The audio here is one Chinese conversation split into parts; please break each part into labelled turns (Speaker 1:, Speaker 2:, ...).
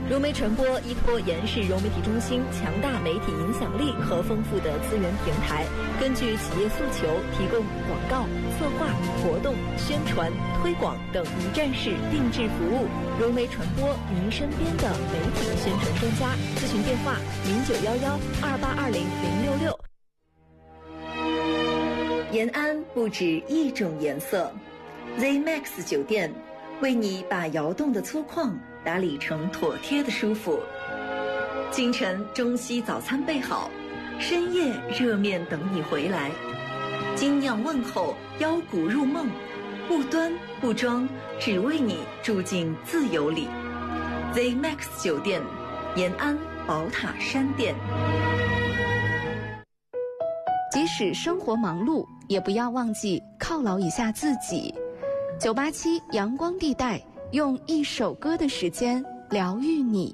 Speaker 1: 融媒传播依托延世融媒体中心强大媒体影响力和丰富的资源平台，根据企业诉求提供广告、策划、活动、宣传、推广等一站式定制服务。融媒传播，您身边的媒体宣传专家。咨询电话：091128200666。延安不止一种颜色 ，ZMAX 酒店为你把窑洞的粗犷打理成妥帖的舒服。清晨中西早餐备好，深夜热面等你回来。精酿问候，腰鼓入梦，不端不装，只为你住进自由里。ZMAX 酒店，延安宝塔山店。
Speaker 2: 即使生活忙碌，也不要忘记犒劳一下自己。987阳光地带，用一首歌的时间疗愈你。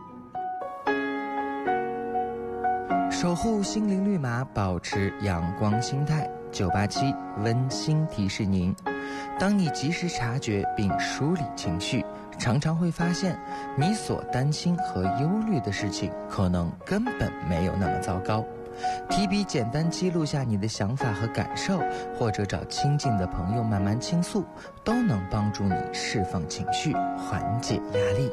Speaker 3: 守护心灵绿码，保持阳光心态。987温馨提示您：当你及时察觉并梳理情绪，常常会发现你所担心和忧虑的事情可能根本没有那么糟糕。提笔简单记录下你的想法和感受，或者找亲近的朋友慢慢倾诉，都能帮助你释放情绪，缓解压力。